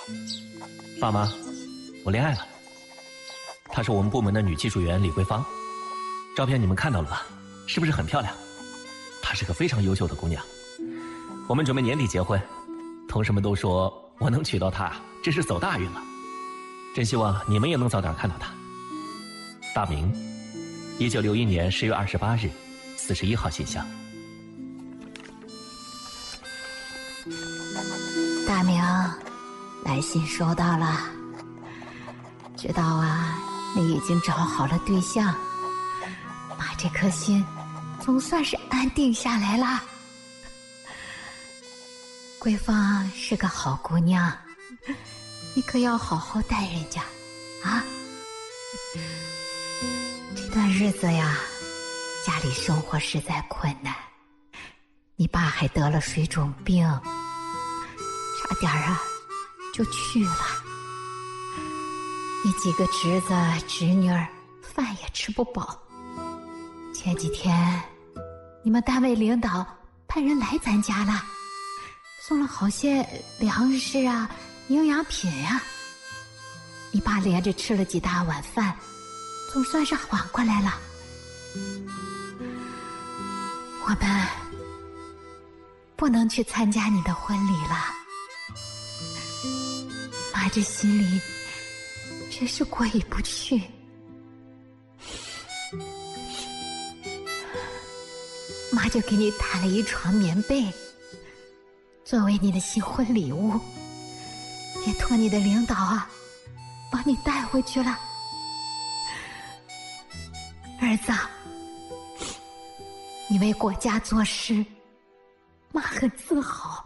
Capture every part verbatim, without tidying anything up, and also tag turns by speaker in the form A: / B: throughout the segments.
A: 爸妈，我恋爱了。她是我们部门的女技术员李桂芳，照片你们看到了吧？是不是很漂亮？她是个非常优秀的姑娘。我们准备年底结婚，同事们都说我能娶到她，真是走大运了。真希望你们也能早点看到她。大明，一九六一年十月二十八日，四十一号信箱。
B: 大明，来信收到了。知道啊，你已经找好了对象，妈这颗心总算是安定下来了。桂芳是个好姑娘，你可要好好待人家啊。这段日子呀，家里生活实在困难，你爸还得了水肿病，差点啊就去了。你几个侄子侄女儿饭也吃不饱。前几天你们单位领导派人来咱家了，送了好些粮食啊营养品呀、啊。你爸连着吃了几大碗饭，总算是缓过来了。我们不能去参加你的婚礼了，妈这心里真是过意不去。妈就给你谈了一床棉被，作为你的新婚礼物，也托你的领导啊帮你带回去了。儿子，你为国家做事，妈很自豪。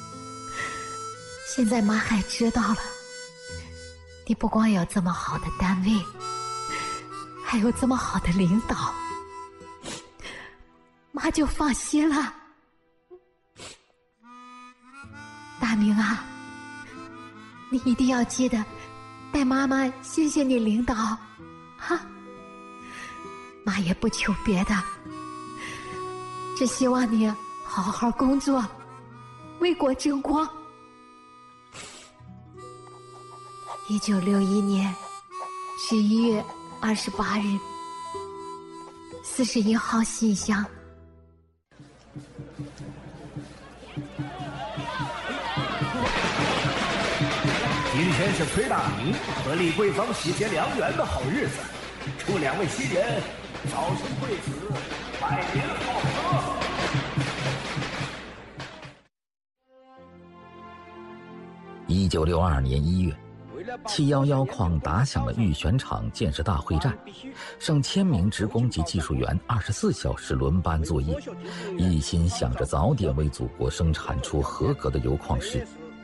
B: 现在妈还知道了，你不光有这么好的单位，还有这么好的领导，妈就放心了。大明啊，你一定要记得带妈妈谢谢你领导哈。妈也不求别的，只希望你好好工作，为国争光。一九六一年十一月二十八日，四十一号信箱。
C: 今天是崔大明和李桂芳喜结良缘的好日子，祝两位新人早生贵子，百年好合。
D: 一九六二年一月，七一一矿打响了玉泉厂建设大会战，上千名职工及技术员二十四小时轮班作业，一心想着早点为祖国生产出合格的铀矿石。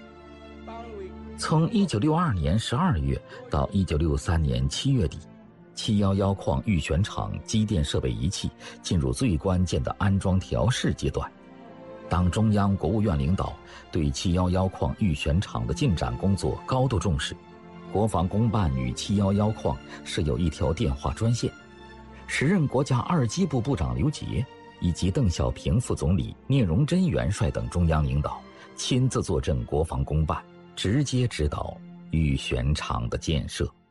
D: 从一九六二年十二月到一九六三年七月底，七一一矿玉泉厂机电设备仪器进入最关键的安装调试阶段。党中央、国务院领导对七一一矿玉泉厂的进展工作高度重视，国防工办与七一一矿设有一条电话专线。时任国家二机部部长刘捷以及邓小平副总理、聂荣臻元帅等中央领导亲自坐镇国防工办，直接指导玉泉厂的建设。